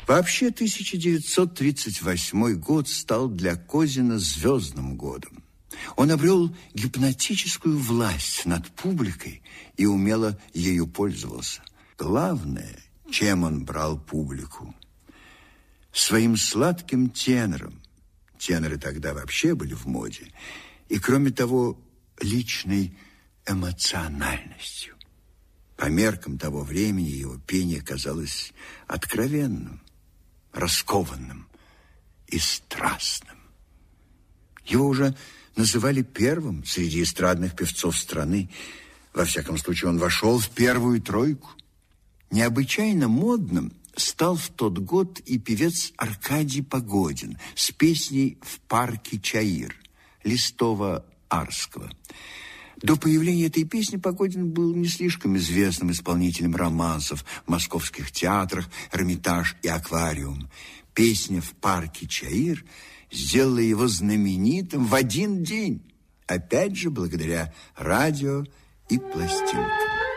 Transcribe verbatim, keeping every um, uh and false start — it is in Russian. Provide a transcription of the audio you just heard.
Вообще, тысяча девятьсот тридцать восьмой год стал для Козина звездным годом. Он обрел гипнотическую власть над публикой и умело ею пользовался. Главное, чем он брал публику? Своим сладким тенором. Теноры тогда вообще были в моде. И, кроме того, личной эмоциональностью. По меркам того времени его пение казалось откровенным, раскованным и страстным. Его уже называли первым среди эстрадных певцов страны. Во всяком случае, он вошел в первую тройку. Необычайно модным стал в тот год и певец Аркадий Погодин с песней «В парке Чаир» Листова-Арского. До появления этой песни Погодин был не слишком известным исполнителем романсов в московских театрах «Эрмитаж» и «Аквариум». Песня «В парке Чаир» сделала его знаменитым в один день, опять же благодаря радио и пластинкам.